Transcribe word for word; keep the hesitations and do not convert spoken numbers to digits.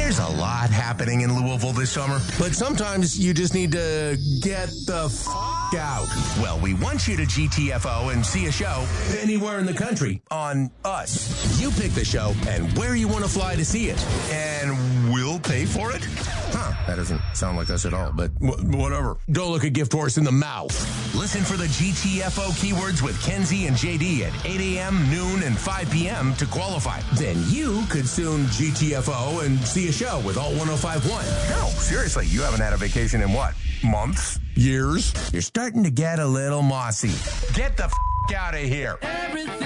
There's a lot happening in Louisville this summer, but sometimes you just need to get the f*** out. Well, we want you to G T F O and see a show anywhere in the country on us. You pick the show and where you want to fly to see it, and we'll pay for it? Huh, that doesn't sound like us at all, but w- whatever. Don't look a gift horse in the mouth. Listen for the G T F O keywords with Kenzie and J D at eight a.m., noon, and five p.m. to qualify. Then you could soon G T F O and see a show with Alt one oh five point one. No, seriously, you haven't had a vacation in what? Months? Years? You're starting to get a little mossy. Get the f*** out of here. Everything